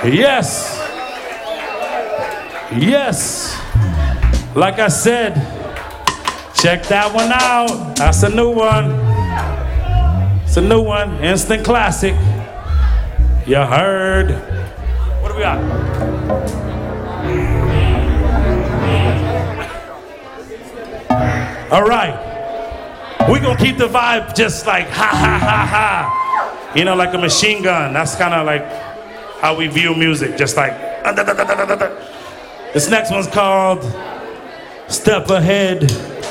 Yes. Yes. Like I said, check that one out. That's a new one. It's a new one. Instant classic. You heard. What do we got? All right. We're going to keep the vibe just like ha, ha, ha, ha. You know, like a machine gun. That's kind of like how we view music. Just like. This next one's called Step Ahead.